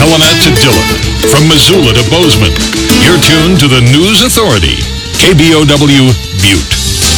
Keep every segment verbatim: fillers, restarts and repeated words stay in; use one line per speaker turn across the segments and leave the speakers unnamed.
Helena to Dillon, from Missoula to Bozeman. You're tuned to the News Authority, K B O W Butte.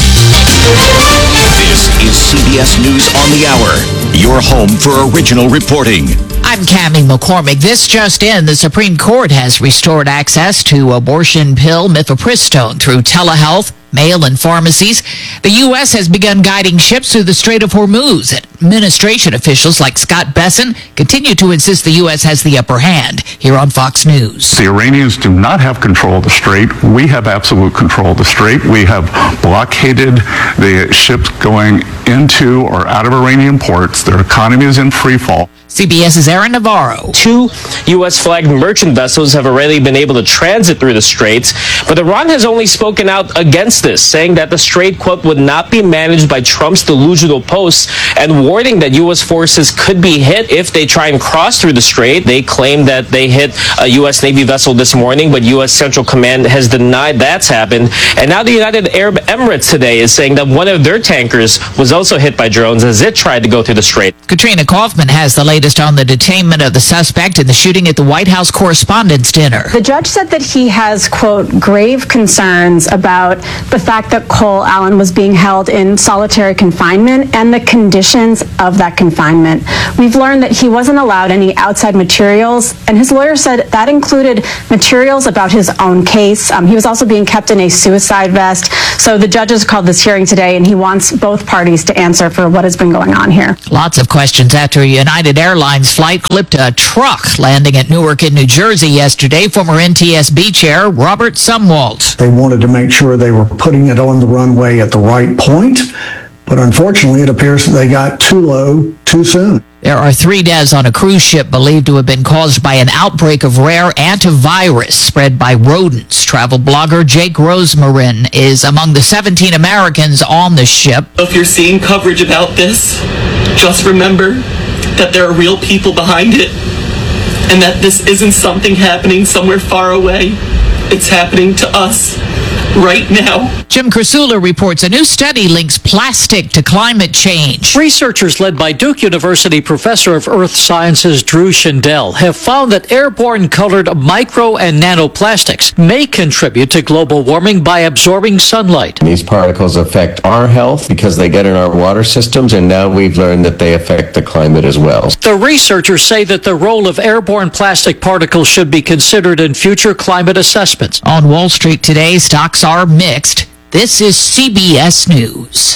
This is C B S News on the Hour, your home for original reporting.
I'm Cammie McCormick. This just in, the Supreme Court has restored access to abortion pill mifepristone through telehealth, mail, and pharmacies. The U S has begun guiding ships through the Strait of Hormuz. Administration officials like Scott Bessent continue to insist the U S has the upper hand. Here on Fox News.
The Iranians do not have control of the Strait. We have absolute control of the Strait. We have blockaded the ships going into or out of Iranian ports. Their economy is in free fall.
CBS's Aaron Navarro.
Two U S-flagged merchant vessels have already been able to transit through the straits, but Iran has only spoken out against this, saying that the strait, quote, would not be managed by Trump's delusional posts, and warning that U S forces could be hit if they try and cross through the strait. They claim that they hit a U S Navy vessel this morning, but U S Central Command has denied that's happened. And now the United Arab Emirates today is saying that one of their tankers was also hit by drones as it tried to go through the strait.
Katrina Kaufman has the latest on the detainment of the suspect in the shooting at the White House Correspondents' Dinner.
The judge said that he has, quote, grave concerns about the fact that Cole Allen was being held in solitary confinement and the conditions of that confinement. We've learned that he wasn't allowed any outside materials, and his lawyer said that included materials about his own case. Um, he was also being kept in a suicide vest. So the judges called this hearing today, and he wants both parties to answer for what has been going on here.
Lots of questions after a United Airlines flight clipped a truck landing at Newark in New Jersey yesterday. Former N T S B chair Robert Sumwalt.
They wanted to make sure they were putting it on the runway at the right point, but unfortunately it appears that they got too low too soon.
There are three deaths on a cruise ship believed to have been caused by an outbreak of rare antivirus spread by rodents. Travel blogger Jake Rosemarin is among the seventeen Americans on the ship.
If you're seeing coverage about this, just remember that there are real people behind it, and that this isn't something happening somewhere far away. It's happening to us right now.
Jim Krasula reports a new study links plastic to climate change.
Researchers led by Duke University professor of earth sciences Drew Shindell have found that airborne colored micro and nanoplastics may contribute to global warming by absorbing sunlight.
These particles affect our health because they get in our water systems, and now we've learned that they affect the climate as well.
The researchers say that the role of airborne plastic particles should be considered in future climate assessments.
On Wall Street today, stocks are mixed. This is C B S News.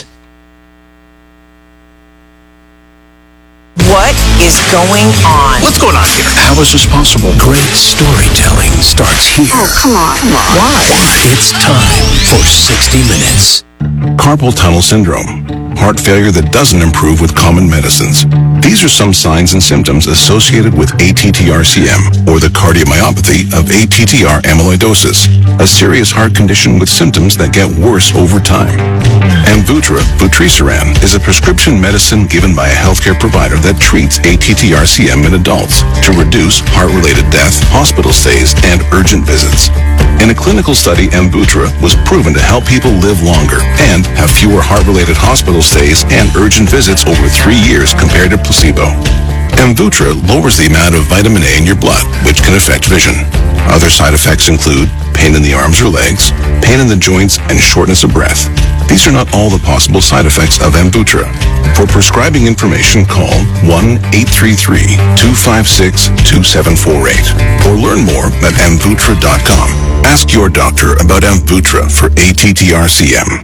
What is going on?
What's going on here?
How is this possible? Great storytelling starts here.
Oh, come on, come on.
Why? It's time for sixty minutes.
Carpal tunnel syndrome, heart failure that doesn't improve with common medicines. These are some signs and symptoms associated with A T T R C M, or the cardiomyopathy of A T T R amyloidosis, a serious heart condition with symptoms that get worse over time. Amvuttra, vutrisiran, is a prescription medicine given by a healthcare provider that treats A T T R C M in adults to reduce heart-related death, hospital stays, and urgent visits. In a clinical study, Amvuttra was proven to help people live longer and have fewer heart-related hospital stays and urgent visits over three years compared to placebo. Amvuttra lowers the amount of vitamin A in your blood, which can affect vision. Other side effects include pain in the arms or legs, pain in the joints, and shortness of breath. These are not all the possible side effects of Amvuttra. For prescribing information, call one eight three three, two five six, two seven four eight or learn more at amvuttra dot com. Ask your doctor about Amvuttra for A T T R C M.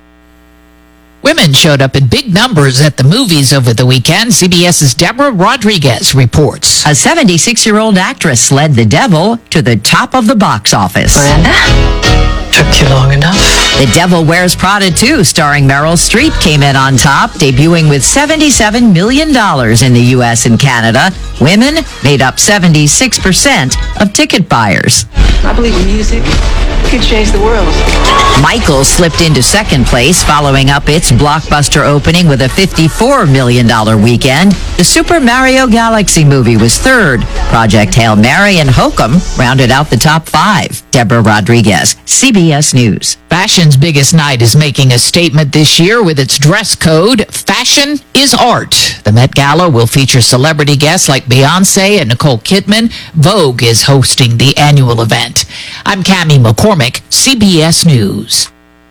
Women showed up in big numbers at the movies over the weekend. CBS's Deborah Rodriguez reports.
A seventy-six-year-old actress led The Devil to the top of the box office.
Miranda? Took you long enough.
The Devil Wears Prada two, starring Meryl Streep, came in on top, debuting with seventy-seven million dollars in the U S and Canada. Women made up seventy-six percent of ticket buyers.
I believe in music. It could change the world.
Michael slipped into second place, following up its blockbuster opening with a fifty-four million dollars weekend. The Super Mario Galaxy movie was third. Project Hail Mary and Hokum rounded out the top five. Deborah Rodriguez, C B S News.
Fashion's biggest night is making a statement this year with its dress code. Fashion is art. The Met Gala will feature celebrity guests like Beyonce and Nicole Kidman. Vogue is hosting the annual event. I'm Cammie McCormick, C B S News.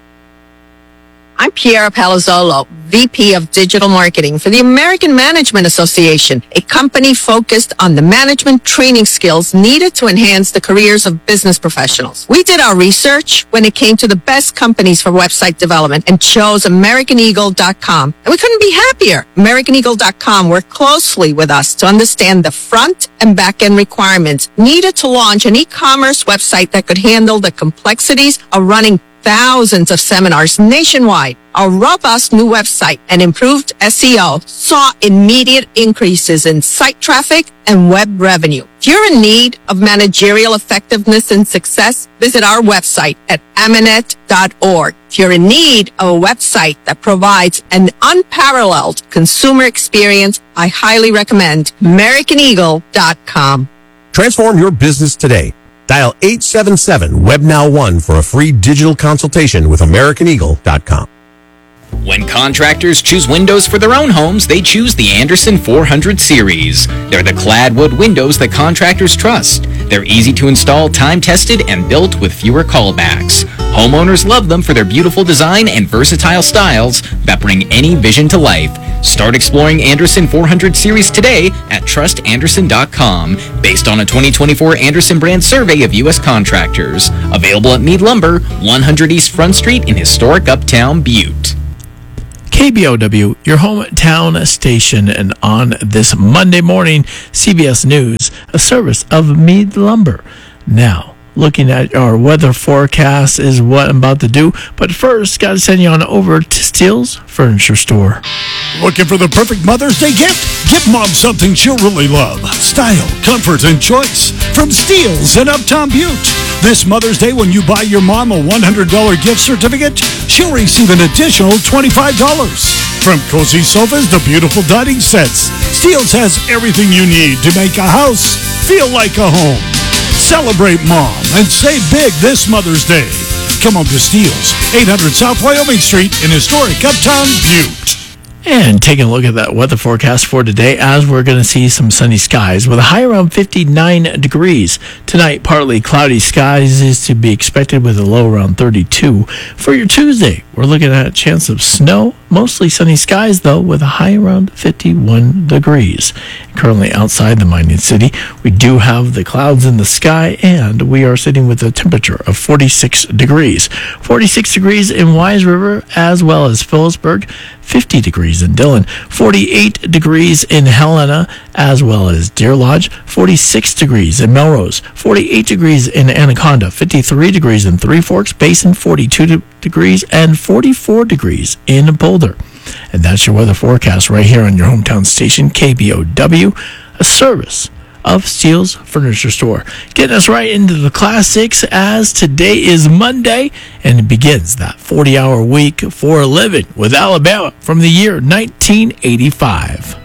I'm Piera Palazzolo, V P of Digital Marketing for the American Management Association, a company focused on the management training skills needed to enhance the careers of business professionals. We did our research when it came to the best companies for website development and chose American Eagle dot com. And we couldn't be happier. American Eagle dot com worked closely with us to understand the front and back end requirements needed to launch an e-commerce website that could handle the complexities of running thousands of seminars nationwide. Our robust new website and improved S E O saw immediate increases in site traffic and web revenue. If you're in need of managerial effectiveness and success, visit our website at Aminet dot org. If you're in need of a website that provides an unparalleled consumer experience, I highly recommend American Eagle dot com.
Transform your business today. Dial eight seven seven web now one for a free digital consultation with American Eagle dot com.
When contractors choose windows for their own homes, they choose the Andersen four hundred series. They're the clad wood windows that contractors trust. They're easy to install, time-tested, and built with fewer callbacks. Homeowners love them for their beautiful design and versatile styles that bring any vision to life. Start exploring Andersen four hundred series today at trust andersen dot com, based on a twenty twenty-four Andersen brand survey of U S contractors. Available at Mead Lumber, one hundred East Front Street in historic Uptown Butte.
K B O W, your hometown station, and on this Monday morning, C B S News, a service of Mead Lumber. Now, looking at our weather forecast is what I'm about to do, but first, got to send you on over to Steele's Furniture Store.
Looking for the perfect Mother's Day gift? Give Mom something she'll really love. Style, comfort, and choice from Steele's in Uptown Butte. This Mother's Day, when you buy your mom a one hundred dollars gift certificate, she'll receive an additional twenty-five dollars. From cozy sofas to beautiful dining sets, Steele's has everything you need to make a house feel like a home. Celebrate Mom and save big this Mother's Day. Come on to Steele's, eight hundred South Wyoming Street in historic Uptown Butte.
And taking a look at that weather forecast for today, as we're going to see some sunny skies with a high around fifty-nine degrees. Tonight, partly cloudy skies is to be expected with a low around thirty-two. For your Tuesday, we're looking at a chance of snow. Mostly sunny skies, though, with a high around fifty-one degrees. Currently outside the mining city, we do have the clouds in the sky, and we are sitting with a temperature of forty-six degrees. forty-six degrees in Wise River, as well as Phillipsburg. fifty degrees in Dillon. forty-eight degrees in Helena, as well as Deer Lodge. forty-six degrees in Melrose. forty-eight degrees in Anaconda. fifty-three degrees in Three Forks Basin. forty-two degrees and forty-four degrees in Boulder. And that's your weather forecast right here on your hometown station, K B O W, a service of Steele's Furniture Store. Getting us right into the classics, as today is Monday, and it begins that forty-hour week for a living with Alabama from the year nineteen eighty-five.